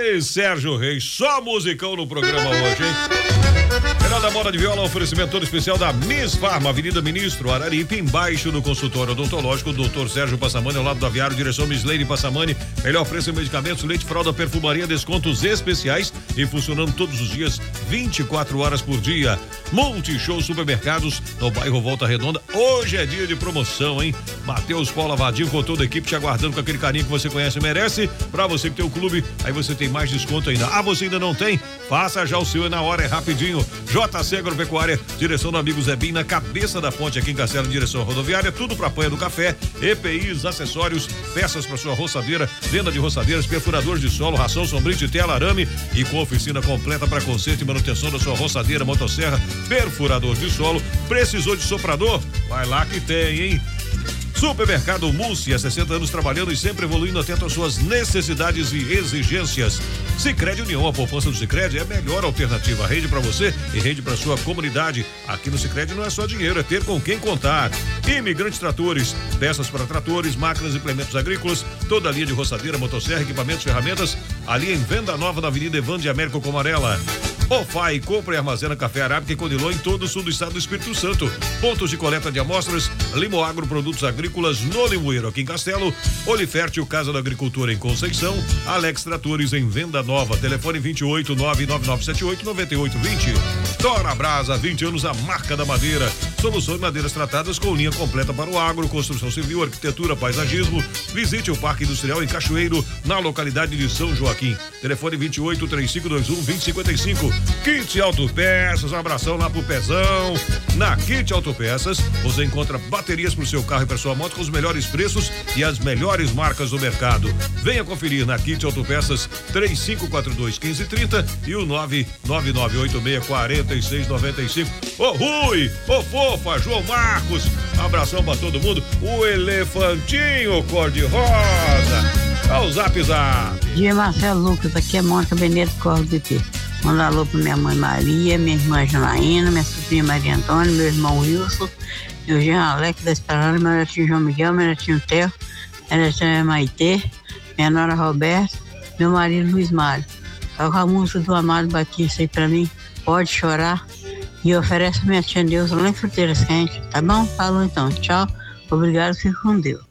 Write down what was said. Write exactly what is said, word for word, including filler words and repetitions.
E Sérgio Reis, só musicão no programa hoje, hein? Melhor da moda de viola, oferecimento todo especial da Miss Farma, Avenida Ministro Araripe, embaixo do consultório odontológico, doutor Sérgio Passamani, ao lado do aviário, direção Miss Lady Passamani. Melhor preço em medicamentos, leite, fralda, perfumaria, descontos especiais e funcionando todos os dias, vinte e quatro horas por dia. Multishow Supermercados, no bairro Volta Redonda. Hoje é dia de promoção, hein? Matheus Paula Vadinho com toda a equipe te aguardando com aquele carinho que você conhece e merece. Pra você que tem o clube, aí você tem mais desconto ainda. Ah, você ainda não tem? Faça já o seu, é na hora, é rapidinho. J C Agropecuária, direção do amigo Zebim, na cabeça da ponte aqui em Castelo, direção rodoviária, tudo pra Panha do Café, E P Is, acessórios, peças para sua roçadeira, venda de roçadeiras, perfuradores de solo, ração, sombrite, tela, arame e com oficina completa para conserto e manutenção da sua roçadeira, motosserra, perfurador de solo. Precisou de soprador? Vai lá que tem, hein? Supermercado Mulci, há sessenta anos trabalhando e sempre evoluindo atento às suas necessidades e exigências. Sicredi União, a poupança do Sicredi é a melhor alternativa. Rende para você e rende para sua comunidade. Aqui no Sicredi não é só dinheiro, é ter com quem contar. Imigrante Tratores, peças para tratores, máquinas e implementos agrícolas, toda a linha de roçadeira, motosserra, equipamentos, ferramentas, ali em Venda Nova, na Avenida Evandro de Américo com Amarela. Ofai, compra e armazena café arábica e Conilon em todo o sul do estado do Espírito Santo. Pontos de coleta de amostras, Limoagro Produtos Agrícolas no Limoeiro, aqui em Castelo. Olifértil, Casa da Agricultura em Conceição. Alex Tratores em Venda Nova. Telefone vinte e oito, nove nove nove sete oito, nove oito dois zero. Tora Brasa, vinte anos, a marca da madeira. Soluções madeiras tratadas com linha completa para o agro, construção civil, arquitetura, paisagismo. Visite o Parque Industrial em Cachoeiro, na localidade de São Joaquim. Telefone vinte e oito, três cinco dois um, dois zero cinco cinco. Kit Autopeças, um abração lá pro Pezão. Na Kit Autopeças, você encontra baterias pro seu carro e para sua moto com os melhores preços e as melhores marcas do mercado. Venha conferir na Kit Autopeças, três cinco quatro dois, um cinco três zero e o nove nove nove oito seis, quatro seis nove cinco. Ô Rui, ô Fofa, João Marcos, abração pra todo mundo. O Elefantinho cor-de-rosa. Olha o Zap Zap. Dia Marcelo Lucas, aqui é Mônica Benedito Corre do P. Manda alô pra minha mãe Maria, minha irmã Janaína, minha sobrinha Maria Antônia, meu irmão Wilson, meu Jean Alex da Esperança, meu netinho João Miguel, meu netinho Theo, minha netinha Maitê, minha nora Roberta, meu marido Luiz Mário. Toca a música do Amado Batista aí pra mim, Pode Chorar, e oferece a minha tia Deus lá em Fruteiras Quentes, tá bom? Falou então, tchau, obrigado, fico com Deus.